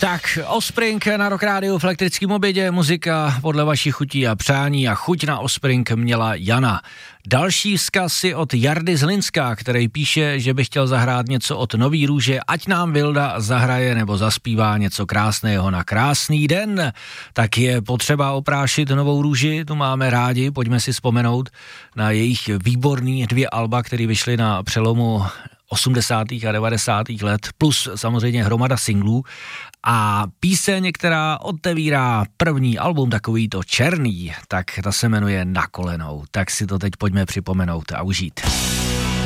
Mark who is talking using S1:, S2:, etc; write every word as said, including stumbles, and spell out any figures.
S1: Tak, Offspring na Rock Rádiu v elektrickém obědě, muzika podle vašich chutí a přání a chuť na Offspring měla Jana. Další vzkaz si od Jardy z Linska, který píše, že by chtěl zahrát něco od Nový růže, ať nám Vilda zahraje nebo zaspívá něco krásného na krásný den. Tak je potřeba oprášit Novou růži, tu máme rádi, pojďme si vzpomenout na jejich výborný dvě alba, které vyšly na přelomu osmdesátých a devadesátých let, plus samozřejmě hromada singlů a píseň, která otevírá první album, takový to černý, tak ta se jmenuje Na kolenou. Tak si to teď pojďme připomenout a užít.